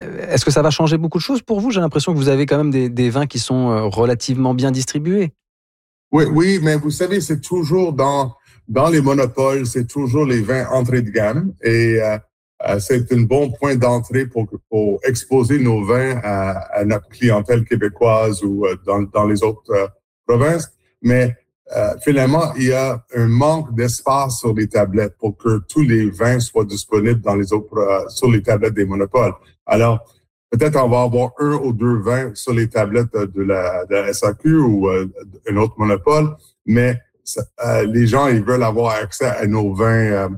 Est-ce que ça va changer beaucoup de choses pour vous? J'ai l'impression que vous avez quand même des vins qui sont relativement bien distribués. Oui, oui, mais vous savez, c'est toujours dans les monopoles, c'est toujours les vins entrée de gamme et c'est un bon point d'entrée pour exposer nos vins à notre clientèle québécoise ou dans les autres provinces. Mais finalement, il y a un manque d'espace sur les tablettes pour que tous les vins soient disponibles dans les autres sur les tablettes des monopoles. Alors, peut-être on va avoir un ou deux vins sur les tablettes de la SAQ ou un autre monopole, mais les gens, ils veulent avoir accès à nos vins,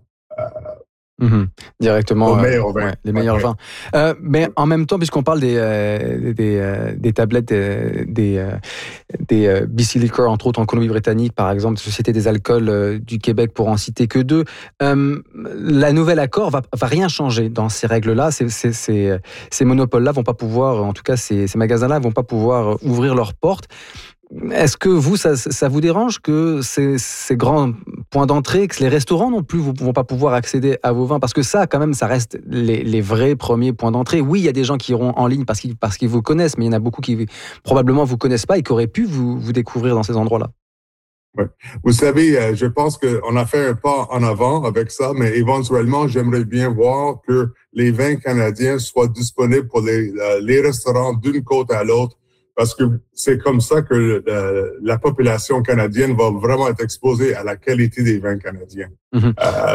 Directement, aux meilleurs vins. ouais, les meilleurs vins. Mais en même temps, puisqu'on parle des tablettes des BC Liquor, entre autres en Colombie-Britannique, par exemple, Société des alcools du Québec, pour en citer que deux, la nouvelle accord va rien changer dans ces règles-là. Ces monopoles-là vont pas pouvoir, en tout cas ces magasins-là vont pas pouvoir ouvrir leurs portes. Est-ce que vous, ça vous dérange que ces grands points d'entrée, que les restaurants non plus vont pas pouvoir accéder à vos vins? Parce que ça, quand même, ça reste les vrais premiers points d'entrée. Oui, il y a des gens qui iront en ligne parce qu'ils vous connaissent, mais il y en a beaucoup qui probablement vous connaissent pas et qui auraient pu vous découvrir dans ces endroits-là. Ouais. Vous savez, je pense qu'on a fait un pas en avant avec ça, mais éventuellement, j'aimerais bien voir que les vins canadiens soient disponibles pour les restaurants d'une côte à l'autre, parce que c'est comme ça que la population canadienne va vraiment être exposée à la qualité des vins canadiens. Mm-hmm.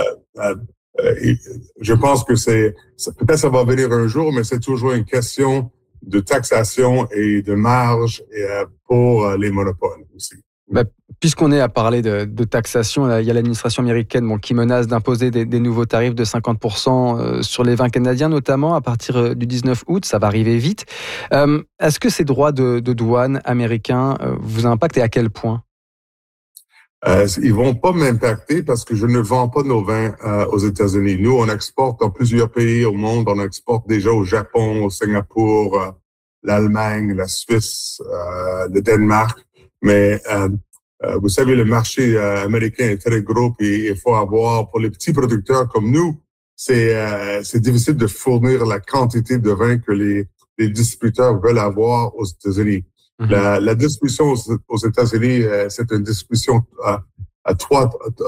Je pense que peut-être ça va venir un jour, mais c'est toujours une question de taxation et de marge pour les monopoles aussi. Puisqu'on est à parler de taxation, il y a l'administration américaine qui menace d'imposer des nouveaux tarifs de 50% sur les vins canadiens, notamment à partir du 19 août. Ça va arriver vite. Est-ce que ces droits de douane américains vous impactent et à quel point? Ils vont pas m'impacter parce que je ne vends pas nos vins aux États-Unis. Nous, on exporte dans plusieurs pays au monde. On exporte déjà au Japon, au Singapour, l'Allemagne, la Suisse, le Danemark. Mais vous savez, le marché américain est très gros et il faut avoir, pour les petits producteurs comme nous, c'est difficile de fournir la quantité de vin que les distributeurs veulent avoir aux États-Unis. Mm-hmm. La distribution aux États-Unis, c'est une distribution à trois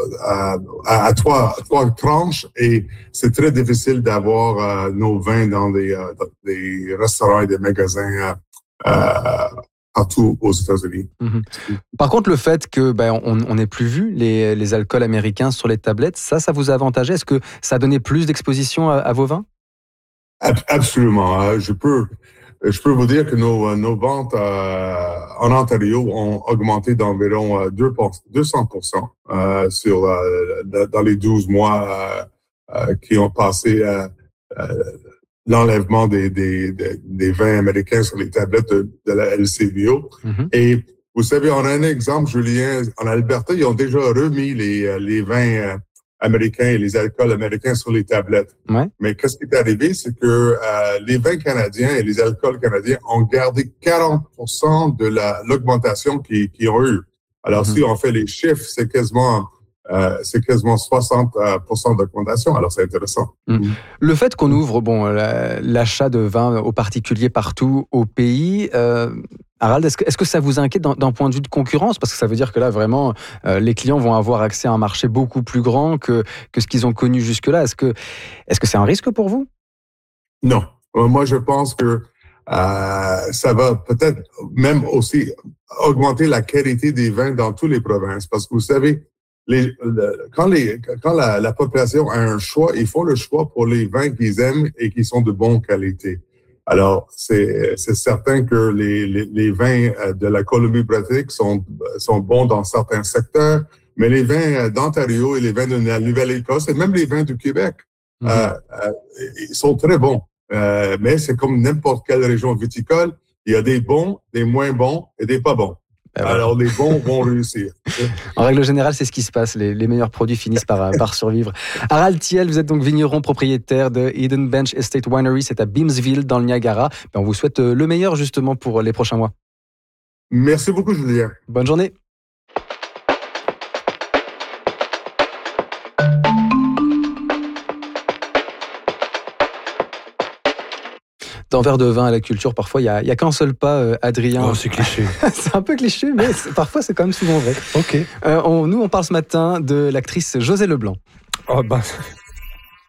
tranches et c'est très difficile d'avoir nos vins dans des restaurants et des magasins partout aux États-Unis. Mm-hmm. Par contre, le fait que on n'ait plus vu les alcools américains sur les tablettes, ça vous a avantagé? Est-ce que ça a donné plus d'exposition à vos vins? Absolument. Je peux vous dire que nos ventes en Ontario ont augmenté d'environ 200% dans les 12 mois qui ont passé l'enlèvement des vins américains sur les tablettes de la LCBO. Mm-hmm. Et vous savez, on a un exemple, Julien, en Alberta, ils ont déjà remis les vins américains et les alcools américains sur les tablettes. Ouais. Mais qu'est-ce qui est arrivé, c'est que les vins canadiens et les alcools canadiens ont gardé 40% de l'augmentation qu'ils ont eu. Alors, si on fait les chiffres, c'est quasiment 60% d'augmentation. Alors, c'est intéressant. Le fait qu'on ouvre l'achat de vin aux particuliers partout au pays, Harald, est-ce que ça vous inquiète d'un point de vue de concurrence? Parce que ça veut dire que là, vraiment, les clients vont avoir accès à un marché beaucoup plus grand que ce qu'ils ont connu jusque-là. Est-ce que c'est un risque pour vous? Non. Moi, je pense que ça va peut-être même aussi augmenter la qualité des vins dans toutes les provinces. Parce que vous savez, quand la population a un choix, ils font le choix pour les vins qu'ils aiment et qui sont de bonne qualité. Alors, c'est certain que les vins de la Colombie-Britannique sont bons dans certains secteurs, mais les vins d'Ontario et les vins de la Nouvelle-Écosse et même les vins du Québec, ils sont très bons. Mais c'est comme n'importe quelle région viticole, il y a des bons, des moins bons et des pas bons. Alors, les bons vont réussir. En règle générale, c'est ce qui se passe. Les meilleurs produits finissent par survivre. Harald Thiel, vous êtes donc vigneron propriétaire de Eden Bench Estate Winery. C'est à Beamsville, dans le Niagara. On vous souhaite le meilleur, justement, pour les prochains mois. Merci beaucoup, Julien. Bonne journée. D'un verre de vin à la culture, parfois, il y a qu'un seul pas, Adrien. Oh, c'est cliché. C'est un peu cliché, mais parfois, c'est quand même souvent vrai. Ok. Nous, on parle ce matin de l'actrice José Leblanc. Oh, bah,